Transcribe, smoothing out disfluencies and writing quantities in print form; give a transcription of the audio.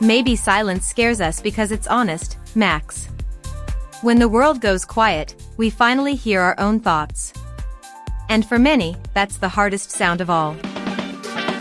Maybe silence scares us because it's honest, Max. When the world goes quiet, we finally hear our own thoughts. And for many, that's the hardest sound of all.